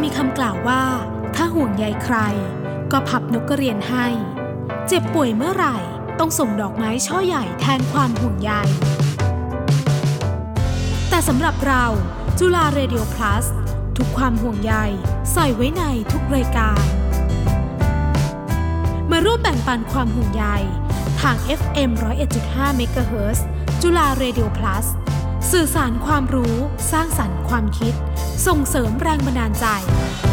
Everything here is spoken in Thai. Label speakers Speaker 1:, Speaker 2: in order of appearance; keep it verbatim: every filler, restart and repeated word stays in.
Speaker 1: มีคำกล่าวว่าถ้าห่วงใยใครก็พับนกกระเรียนให้เจ็บป่วยเมื่อไหร่ต้องส่งดอกไม้ช่อใหญ่แทนความห่วงใยแต่สำหรับเราจุฬาเรดิโอ plus ทุกความห่วงใยใส่ไว้ในทุกรายการมาร่วมแบ่งปันความห่วงใยทาง เอฟ เอ็ม หนึ่งร้อยเอ็ดจุดห้า เมกะเฮิรตซ์จุฬาเรดิโอ plus สื่อสารความรู้สร้างสรรค์ความคิดส่งเสริมแรงบันดาลใจ